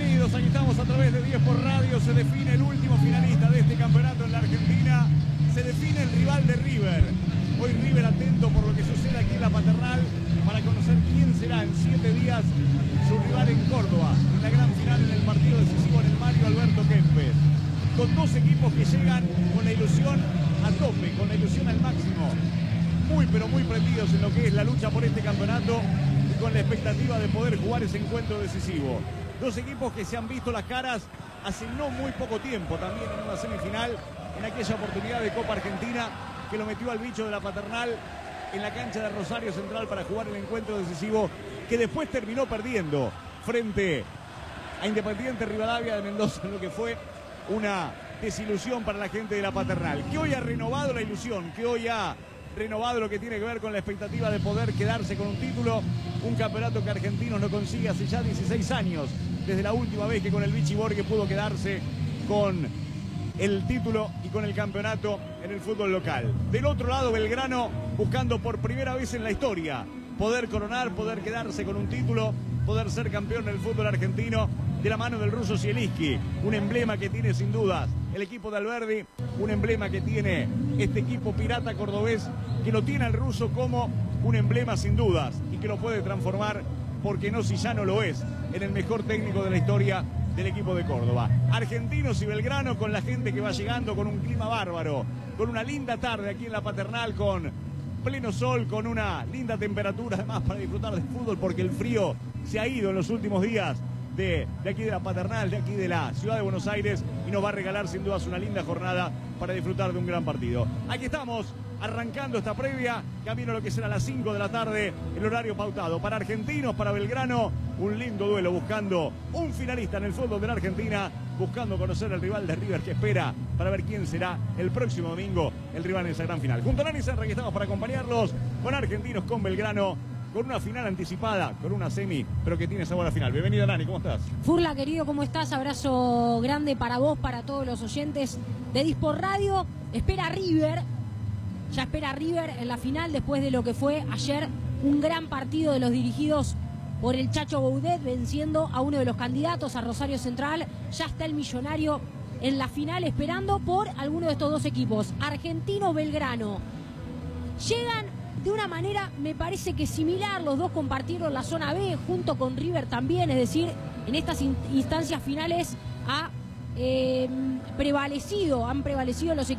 Bienvenidos, aquí estamos a través de 10 por Radio. Se define el último finalista de este campeonato en la Argentina. Se define el rival de River. Hoy River atento por lo que sucede aquí en la Paternal para conocer quién será en 7 días su rival en Córdoba, en la gran final, en el partido decisivo en el Mario Alberto Kempes. Con dos equipos que llegan con la ilusión a tope, con la ilusión al máximo. Muy pero muy prendidos en lo que es la lucha por este campeonato y con la expectativa de poder jugar ese encuentro decisivo. Dos equipos que se han visto las caras hace no muy poco tiempo, también en una semifinal, en aquella oportunidad de Copa Argentina que lo metió al bicho de la Paternal en la cancha de Rosario Central para jugar el encuentro decisivo, que después terminó perdiendo frente a Independiente Rivadavia de Mendoza, lo que fue una desilusión para la gente de la Paternal, que hoy ha renovado la ilusión, que hoy ha renovado lo que tiene que ver con la expectativa de poder quedarse con un título, un campeonato que Argentinos no consigue hace ya 16 años, desde la última vez que con el Vichy Borghi pudo quedarse con el título y con el campeonato en el fútbol local. Del otro lado, Belgrano buscando por primera vez en la historia poder coronar, poder quedarse con un título, poder ser campeón del fútbol argentino de la mano del ruso Zielinski, un emblema que tiene sin dudas el equipo de Alberdi, un emblema que tiene este equipo pirata cordobés, que lo tiene al ruso como un emblema sin dudas y que lo puede transformar, porque no si ya no lo es, en el mejor técnico de la historia del equipo de Córdoba. Argentinos y Belgrano con la gente que va llegando, con un clima bárbaro, con una linda tarde aquí en la Paternal, con pleno sol, con una linda temperatura además para disfrutar del fútbol, porque el frío se ha ido en los últimos días de aquí de la Paternal, de aquí de la ciudad de Buenos Aires, y nos va a regalar sin dudas una linda jornada para disfrutar de un gran partido. Aquí estamos arrancando esta previa, camino a lo que será las 5 de la tarde, el horario pautado para Argentinos, para Belgrano, un lindo duelo buscando un finalista en el fútbol de la Argentina, buscando conocer al rival de River que espera para ver quién será el próximo domingo el rival en esa gran final. Junto a Nani Senra, que estamos para acompañarlos con Argentinos, con Belgrano, con una final anticipada, con una semi, pero que tiene sabor a final. Bienvenida, Nani, ¿cómo estás? Furla, querido, ¿cómo estás? Abrazo grande para vos, para todos los oyentes de Dispor Radio. Espera River, ya espera River en la final después de lo que fue ayer un gran partido de los dirigidos por el Chacho Boudet, venciendo a uno de los candidatos, a Rosario Central. Ya está el Millonario en la final esperando por alguno de estos dos equipos. Argentinos, Belgrano. Llegan de una manera, me parece que similar, los dos compartieron la zona B junto con River también, es decir, en estas instancias finales han prevalecido los equipos